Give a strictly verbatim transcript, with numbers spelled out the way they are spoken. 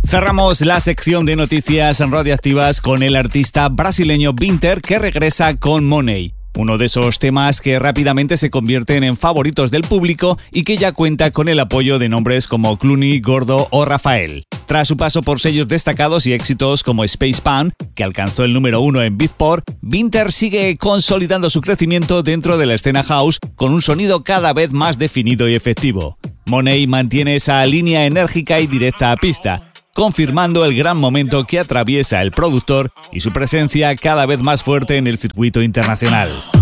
Cerramos la sección de noticias radioactivas con el artista brasileño Vinter, que regresa con Money, uno de esos temas que rápidamente se convierten en favoritos del público y que ya cuenta con el apoyo de nombres como Clooney, Gordo o Rafael. Tras su paso por sellos destacados y éxitos como Space Punk, que alcanzó el número uno en Beatport, Vinter sigue consolidando su crecimiento dentro de la escena house con un sonido cada vez más definido y efectivo. Money mantiene esa línea enérgica y directa a pista, confirmando el gran momento que atraviesa el productor y su presencia cada vez más fuerte en el circuito internacional.